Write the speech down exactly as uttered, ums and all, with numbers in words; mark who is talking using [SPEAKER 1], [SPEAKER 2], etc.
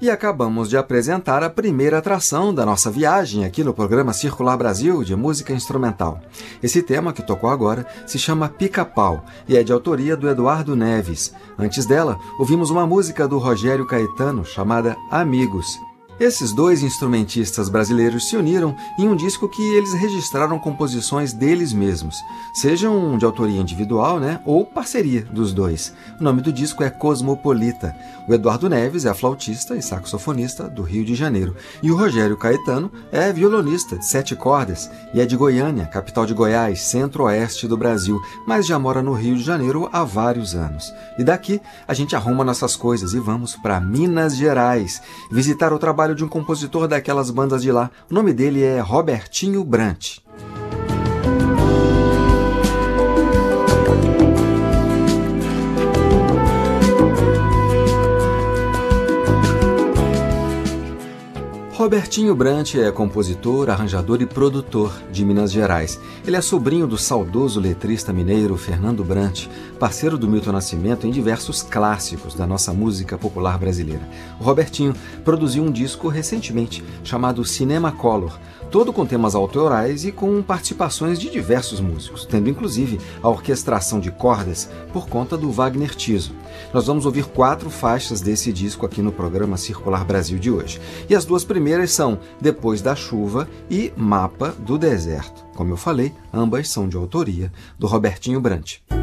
[SPEAKER 1] E acabamos de apresentar a primeira atração da nossa viagem aqui no programa Circular Brasil de música instrumental. Esse tema que tocou agora se chama Pica-Pau e é de autoria do Eduardo Neves. Antes dela, ouvimos uma música do Rogério Caetano chamada Amigos. Esses dois instrumentistas brasileiros se uniram em um disco que eles registraram composições deles mesmos, sejam de autoria individual, né, ou parceria dos dois. O nome do disco é Cosmopolita. O Eduardo Neves é flautista e saxofonista do Rio de Janeiro, e o Rogério Caetano é violonista de sete cordas e é de Goiânia, capital de Goiás, centro-oeste do Brasil, mas já mora no Rio de Janeiro há vários anos. E daqui a gente arruma nossas coisas e vamos para Minas Gerais, visitar o trabalho de um compositor daquelas bandas de lá. O nome dele é Robertinho Brant. Robertinho Brant é compositor, arranjador e produtor de Minas Gerais. Ele é sobrinho do saudoso letrista mineiro Fernando Brant, parceiro do Milton Nascimento em diversos clássicos da nossa música popular brasileira. O Robertinho produziu um disco recentemente chamado Cinema Color, todo com temas autorais e com participações de diversos músicos, tendo inclusive a orquestração de cordas por conta do Wagner Tiso. Nós vamos ouvir quatro faixas desse disco aqui no programa Circular Brasil de hoje. E as duas primeiras são Depois da Chuva e Mapa do Deserto. Como eu falei, ambas são de autoria do Robertinho Brant.